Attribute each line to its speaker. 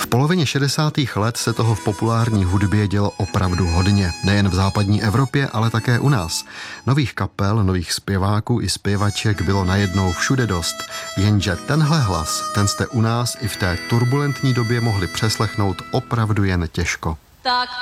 Speaker 1: polovině 60. let se toho v populární hudbě dělo opravdu hodně. Nejen v západní Evropě, ale také u nás. Nových kapel, nových zpěváků i zpěvaček bylo najednou všude dost. Jenže tenhle hlas, ten jste u nás i v té turbulentní době mohli přeslechnout opravdu jen těžko.
Speaker 2: Tak